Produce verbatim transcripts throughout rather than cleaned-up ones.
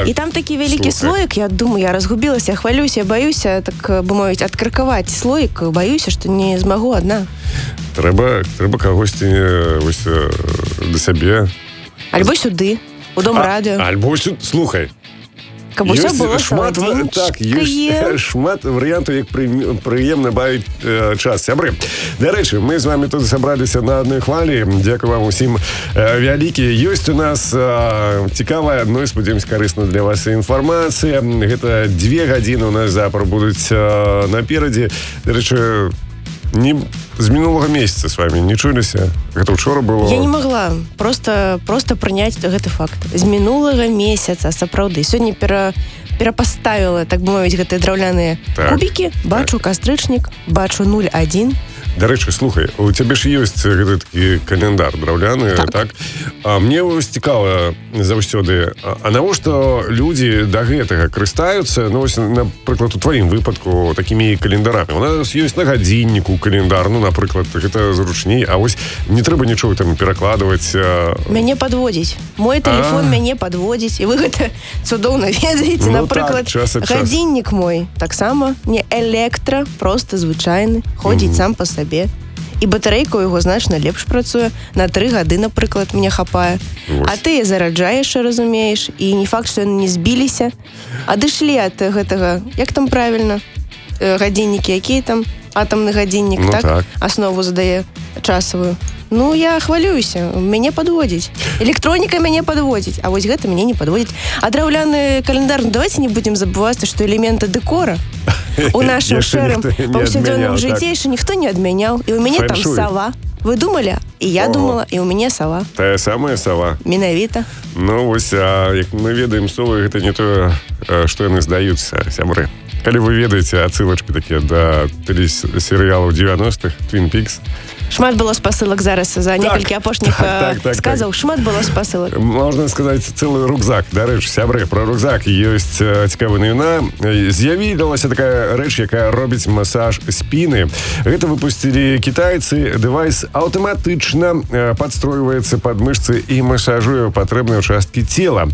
і там такі вялікі слоік, я думаю, я разгубілася, хвалюся, баюся, так бы мовіць, адкрыкаваць слоік, баюся, што не змагу адна. Трэба, трэба кагосьці ось, да сябе. Альбо сюды, у дом радыё. Альбо сюды, слухай. Каб усё было шмат, так, ёсць шмат варыянтаў, як прыемна бавіць э, час. Сябры, дарэчы, мы з вами тут сабраліся на адной хвалі. Дзякую вам усім э, вялікі. Ёсць у нас э, цікавая, ну і спадзяёмся, карысна для вас інфармацыя. Гэта дзве гадзіны у нас запар будуць э, наперадзе. Дарэчы, не з мінулага месяца з вами не чуліся? Гэта ўчора было? Я не могла просто, просто прыняць гэты факт. З мінулага месяца, сапраўды. Сёння пера, перапаставіла, так бы мовіць, гэтыя драўляныя так, кубікі. Бачу так. Кастрычнік, бачу нуль адзін. Дарэчы, слухай, у цябе ж ёсць гэты такі календар драўляны, так? так? А мне вось цікава заўсёды, а навошта людзі да гэтага карыстаюцца, ну, вось, напрыклад, у тваім выпадку, такімі календарамі? У нас ёсць на гадзінніку календар, ну, напрыклад, гэта зручней, а вось не трэба нічога там перакладваць. А... Мяне падводзіць. Мой тэлефон мяне падводзіць, і вы гэта цудоўна ведаеце. Ну, напрыклад, так, гадзіннік мой таксама не электра, просто звычайны, ходзіць mm-hmm. сам па сабе. І батарэйка ў яго значна лепш працуе. На тры гады, напрыклад, мне хапае. Ось. А ты зараджаеш, разумееш, і не факт, што яны не збіліся. Адышлі ад гэтага, як там правільна, гадзіннікі, якія там атамны гадзіннік, ну, так? так? Аснову задае часавую. Ну, я хвалююся, мяне падводзіць. Электроніка мяне падводзіць, а вось гэта мяне не падводзіць. А драўляны календар, ну, давайте не будзем забывацца, што элементы дэкора у нашым шэрым паўсядзённым жыцці яшчэ ніхто не адмяняў. І ў мяне там сава. Вы думалі? І я думала, і ў мяне сава. Тая самая сава? Менавіта. Ну, вось, а як мы ведаем, совы, гэта не тое, што яны здаюцца, сябры. Калі вы ведаеце адсылачкі такія да тэлесерыялаў дзевяностых, Twin Peaks, шмат было спасылак зараз за некалькі апошніх так, так, так, сказаў. Так. Шмат было спасылак. Можна сказаць, цэлы рюкзак. Дарэчы, сябры, пра рюкзак ёсць цікавая навіна. З'явілася такая рэч, якая робіць масаж спіны. Гэта выпусцілі кітайцы. Дэвайс аўтаматычна падстройваецца пад мышцы і масажуе патрэбныя ўчасткі цела.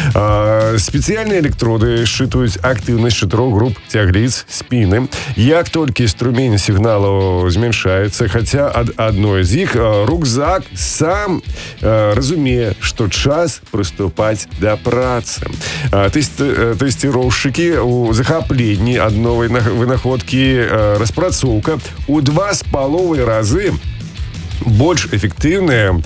Спецыяльныя электроды счытаюць актыўнасць чатырох груп цягліц спіны. Як толькі струмень сігналу змяншаецца, хаця ад адной з іх рюкзак сам э, разумее, што час прыступаць да працы. Тэсці, тэсціроўшчыкі ў захапленні ад новай вынаходкі э, распрацоўка ў два з паловай разы больш эфектыўныя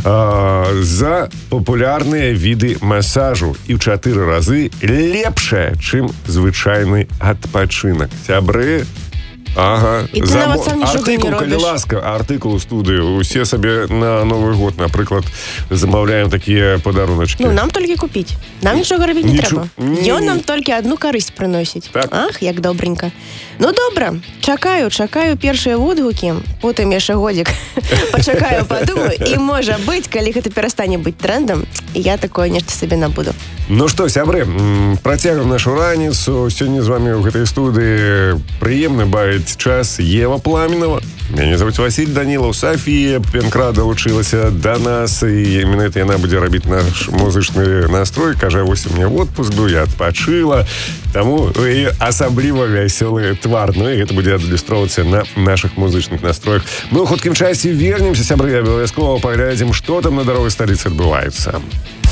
э, за папулярныя віды масажу і ў чатыры разы лепшая, чым звычайны адпачынак. Сябры, ага, і ты нават сам нічога не робіш. Калі ласка, артыкул у студыю. Усе сабе на Новы год, напрыклад, замаўляем такія падаруначкі. Ну, нам толькі купіць. Нам нічога рабіць не Нічу... трэба. Ён нам толькі адну карысць прыносіць. Так. Ах, як добренька. Ну, добра. Чакаю, чакаю першыя водгукі. Потым яшчэ годзік пачакаю, падумаю. І, можа быць, калі гэта перастане быць трендам, я такое нешта сабе набуду. Ну што, сябры, працягваем нашу раніцу. Сёння з вами ў гэтай студыі прыемна бавіць час Ева Пламенова. Мяне зовут Василь Данилов. София Пенкра долучилася до нас, і менавіта яна будзе рабіць наш музычны настрой. Кажа, вось у меня отпуск быў, я адпачыла. Таму і асабліва вясёлы твар. Ну і гэта будзе адлюстроўвацца на наших музычных настроях. Мы ў хуткім часе вернемся, сябры, абавязкова паглядзім, што там на дарозе сталіцы адбываецца.